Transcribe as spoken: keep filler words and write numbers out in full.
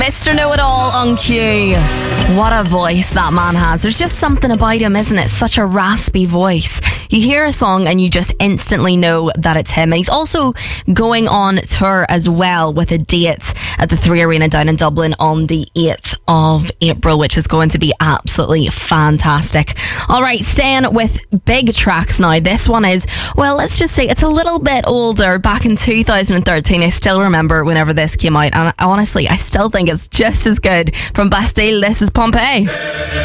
Mister Know-It-All on Q. What a voice that man has. There's just something about him, isn't it? Such a raspy voice. You hear a song and you just instantly know that it's him. And he's also going on tour as well, with a date at the Three Arena down in Dublin on the eighth of April, which is going to be absolutely fantastic. All right, staying with big tracks now. This one is, well, let's just say it's a little bit older. Back in two thousand thirteen, I still remember whenever this came out. And honestly, I still think it's just as good. From Bastille, this is Pompeii.